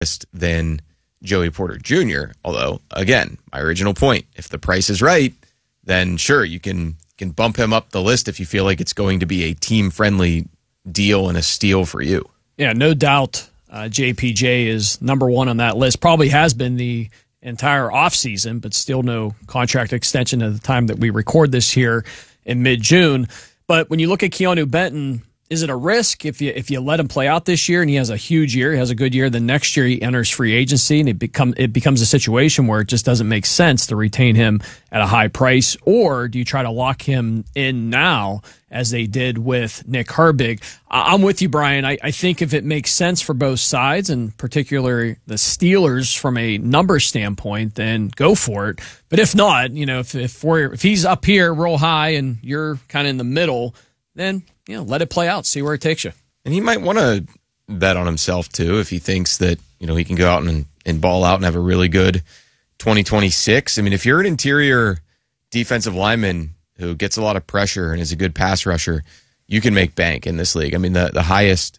than Joey Porter Jr. Although, again, my original point, if the price is right, then sure, you can bump him up the list if you feel like it's going to be a team-friendly deal and a steal for you. Yeah, no doubt JPJ is number one on that list. Probably has been the entire offseason, but still no contract extension at the time that we record this here in mid-June. But when you look at Keanu Benton, is it a risk if you let him play out this year and he has a huge year, he has a good year, then next year he enters free agency and it becomes a situation where it just doesn't make sense to retain him at a high price? Or do you try to lock him in now as they did with Nick Herbig? I'm with you, Brian. I think if it makes sense for both sides, and particularly the Steelers from a number standpoint, then go for it. But if not, if he's up here real high and you're kind of in the middle, then let it play out, see where it takes you. And he might want to bet on himself, too, if he thinks that, he can go out and ball out and have a really good 2026. I mean, if you're an interior defensive lineman who gets a lot of pressure and is a good pass rusher, you can make bank in this league. I mean, the highest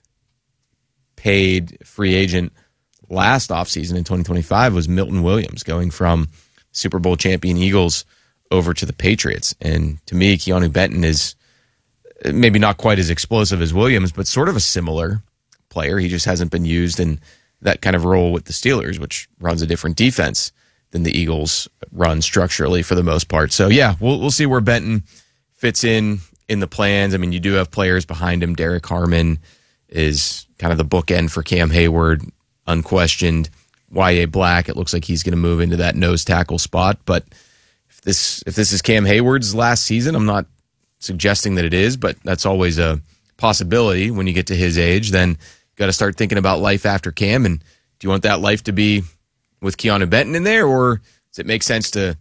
paid free agent last offseason in 2025 was Milton Williams, going from Super Bowl champion Eagles over to the Patriots. And to me, Keanu Benton is maybe not quite as explosive as Williams, but sort of a similar player. He just hasn't been used in that kind of role with the Steelers, which runs a different defense than the Eagles run structurally for the most part. So, yeah, we'll see where Benton fits in the plans. I mean, you do have players behind him. Derek Harmon is kind of the bookend for Cam Hayward, unquestioned. Y.A. Black, it looks like he's going to move into that nose tackle spot. But if this is Cam Hayward's last season, I'm not suggesting that it is, but that's always a possibility when you get to his age. Then you got to start thinking about life after Cam. And do you want that life to be with Keanu Benton in there, or does it make sense to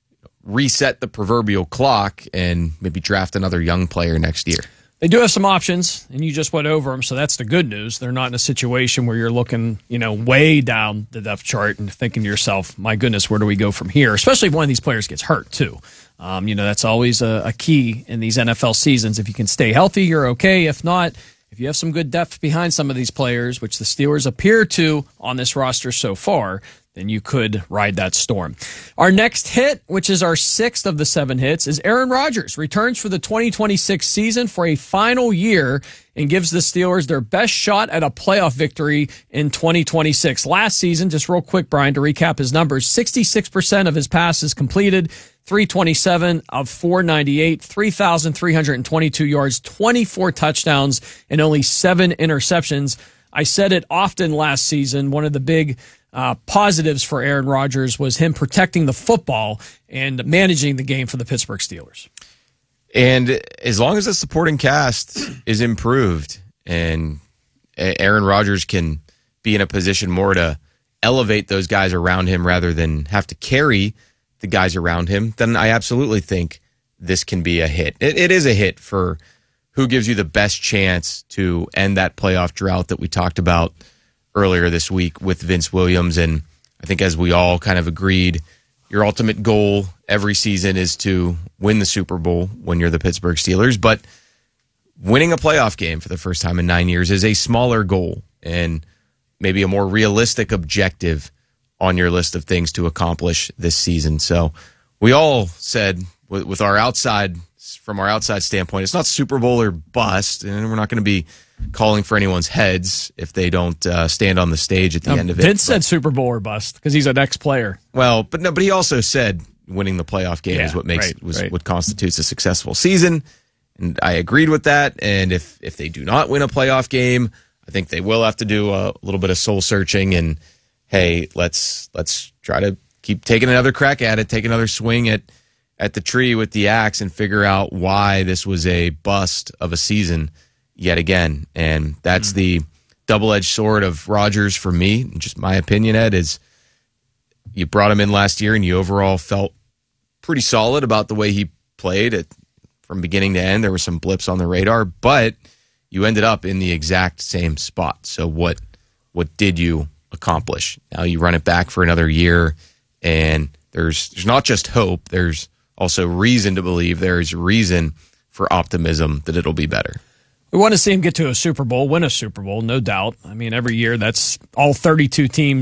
reset the proverbial clock and maybe draft another young player next year? They do have some options, and you just went over them, so that's the good news. They're not in a situation where you're looking, way down the depth chart and thinking to yourself, my goodness, where do we go from here? Especially if one of these players gets hurt, too. That's always a key in these NFL seasons. If you can stay healthy, you're okay. If not, if you have some good depth behind some of these players, which the Steelers appear to on this roster so far, then you could ride that storm. Our next hit, which is our 6th of the 7 hits, is Aaron Rodgers returns for the 2026 season for a final year and gives the Steelers their best shot at a playoff victory in 2026. Last season, just real quick, Brian, to recap his numbers, 66% of his passes completed, 327 of 498, 3,322 yards, 24 touchdowns, and only 7 interceptions. I said it often last season, one of the big positives for Aaron Rodgers was him protecting the football and managing the game for the Pittsburgh Steelers. And as long as the supporting cast is improved and Aaron Rodgers can be in a position more to elevate those guys around him rather than have to carry the guys around him, then I absolutely think this can be a hit. It is a hit for who gives you the best chance to end that playoff drought that we talked about earlier this week with Vince Williams. And I think as we all kind of agreed, your ultimate goal every season is to win the Super Bowl when you're the Pittsburgh Steelers. But winning a playoff game for the first time in 9 years is a smaller goal and maybe a more realistic objective on your list of things to accomplish this season. So we all said with our outside, from our outside standpoint, it's not Super Bowl or bust, and we're not going to be calling for anyone's heads if they don't stand on the stage at the end of it. Vince said Super Bowl or bust because he's an ex-player. Well, but he also said winning the playoff game is what makes what constitutes a successful season, and I agreed with that. And if they do not win a playoff game, I think they will have to do a little bit of soul searching and hey, let's try to keep taking another crack at it, take another swing at the tree with the axe and figure out why this was a bust of a season yet again. And that's the double-edged sword of Rodgers for me. Just my opinion, Ed, is you brought him in last year and you overall felt pretty solid about the way he played from beginning to end. There were some blips on the radar, but you ended up in the exact same spot. So what did you accomplish? Now you run it back for another year, and there's not just hope, there's also reason to believe, there's reason for optimism that it'll be better. We want to see him get to a Super Bowl, win a Super Bowl, no doubt. I mean, every year that's all 32 teams